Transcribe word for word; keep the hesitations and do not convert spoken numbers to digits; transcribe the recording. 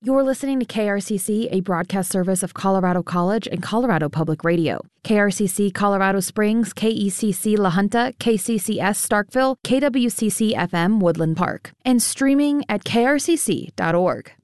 You're listening to K R C C, a broadcast service of Colorado College and Colorado Public Radio. K R C C Colorado Springs, K E C C La Junta, K C C S Starkville, K W C C F M Woodland Park, and streaming at K R C C dot org.